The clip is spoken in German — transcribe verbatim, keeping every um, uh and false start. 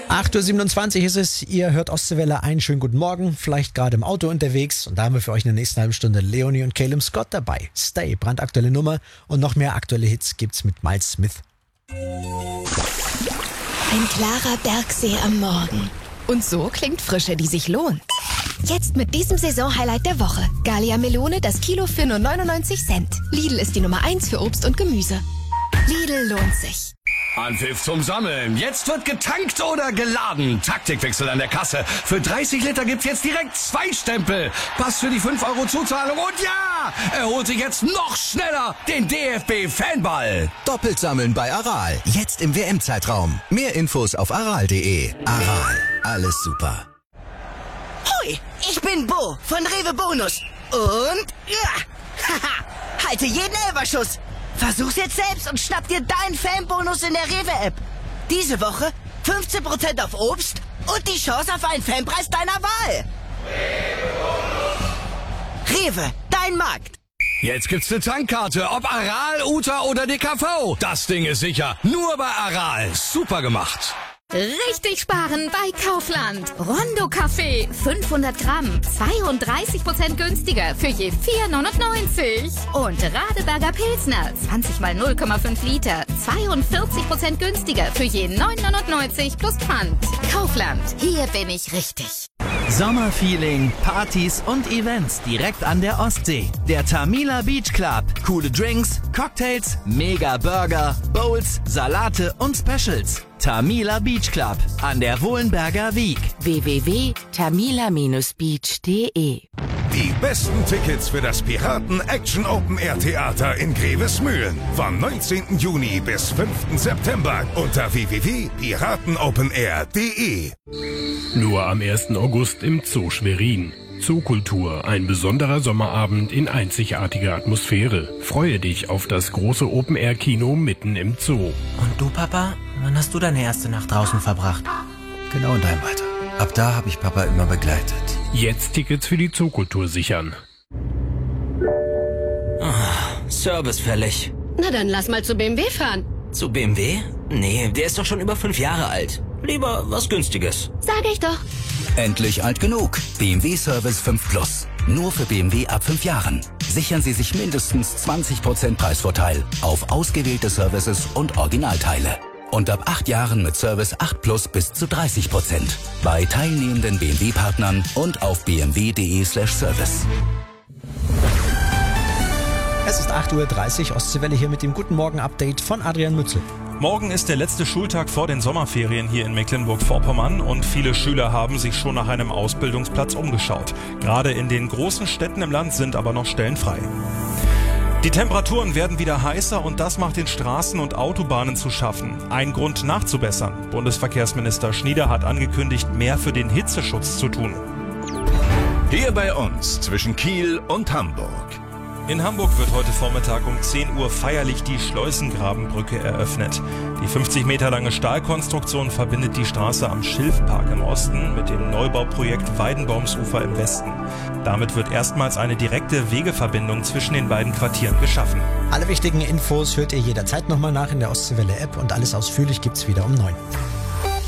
acht Uhr siebenundzwanzig ist es, ihr hört Ostseewelle, einen schönen guten Morgen, vielleicht gerade im Auto unterwegs und da haben wir für euch in der nächsten halben Stunde Leonie und Caleb Scott dabei. Stay, brandaktuelle Nummer und noch mehr aktuelle Hits gibt's mit Miles Smith. Ein klarer Bergsee am Morgen. Und so klingt Frische, die sich lohnt. Jetzt mit diesem Saisonhighlight der Woche. Gallia Melone, das Kilo für nur neunundneunzig Cent. Lidl ist die Nummer eins für Obst und Gemüse. Lidl lohnt sich. Anpfiff zum Sammeln. Jetzt wird getankt oder geladen. Taktikwechsel an der Kasse. Für dreißig Liter gibt's jetzt direkt zwei Stempel. Pass für die fünf Euro Zuzahlung und ja, er holt sich jetzt noch schneller den D F B-Fanball. Doppelt sammeln bei Aral. Jetzt im W M-Zeitraum. Mehr Infos auf aral punkt de. Aral. Alles super. Hui, ich bin Bo von Rewe Bonus. Und ja, haha, halte jeden Elferschuss. Versuch's jetzt selbst und schnapp dir deinen Fanbonus in der Rewe-App. Diese Woche fünfzehn Prozent auf Obst und die Chance auf einen Fanpreis deiner Wahl. Rewe, dein Markt. Jetzt gibt's eine Tankkarte, ob Aral, Uta oder D K V. Das Ding ist sicher. Nur bei Aral. Super gemacht. Richtig sparen bei Kaufland. Rondo Kaffee, fünfhundert Gramm, zweiunddreißig Prozent günstiger für je vier neunundneunzig. Und Radeberger Pilsner, zwanzig mal null Komma fünf Liter, zweiundvierzig Prozent günstiger für je neun neunundneunzig plus Pfand. Kaufland, hier bin ich richtig. Sommerfeeling, Partys und Events direkt an der Ostsee. Der Tamila Beach Club. Coole Drinks, Cocktails, Mega Burger, Bowls, Salate und Specials. Tamila Beach Club an der Wohlenberger Wiek. w w w punkt tamila Bindestrich beach punkt de. Die besten Tickets für das Piraten Action Open Air Theater in Grevesmühlen vom neunzehnten Juni bis fünften September unter w w w punkt piratenopenair punkt de. Nur am ersten August im Zoo Schwerin. Zookultur, ein besonderer Sommerabend in einzigartiger Atmosphäre. Freue dich auf das große Open-Air-Kino mitten im Zoo. Und du, Papa? Wann hast du deine erste Nacht draußen verbracht? Genau in deinem Alter. Ab da habe ich Papa immer begleitet. Jetzt Tickets für die Zookultur sichern. Oh, Service fällig. Na dann lass mal zu B M W fahren. Zu B M W? Nee, der ist doch schon über fünf Jahre alt. Lieber was Günstiges. Sag ich doch. Endlich alt genug. B M W Service fünf Plus. Nur für B M W ab fünf Jahren. Sichern Sie sich mindestens zwanzig Prozent Preisvorteil auf ausgewählte Services und Originalteile. Und ab acht Jahren mit Service acht Plus bis zu dreißig Prozent. Bei teilnehmenden B M W-Partnern und auf b m w punkt de slash service. Es ist acht Uhr dreißig, Ostseewelle hier mit dem Guten Morgen-Update von Adrian Mützel. Morgen ist der letzte Schultag vor den Sommerferien hier in Mecklenburg-Vorpommern und viele Schüler haben sich schon nach einem Ausbildungsplatz umgeschaut. Gerade in den großen Städten im Land sind aber noch Stellen frei. Die Temperaturen werden wieder heißer und das macht den Straßen und Autobahnen zu schaffen. Ein Grund nachzubessern. Bundesverkehrsminister Schnieder hat angekündigt, mehr für den Hitzeschutz zu tun. Hier bei uns zwischen Kiel und Hamburg. In Hamburg wird heute Vormittag um zehn Uhr feierlich die Schleusengrabenbrücke eröffnet. Die fünfzig Meter lange Stahlkonstruktion verbindet die Straße am Schilfpark im Osten mit dem Neubauprojekt Weidenbaumsufer im Westen. Damit wird erstmals eine direkte Wegeverbindung zwischen den beiden Quartieren geschaffen. Alle wichtigen Infos hört ihr jederzeit nochmal nach in der Ostseewelle-App und alles ausführlich gibt's wieder um neun.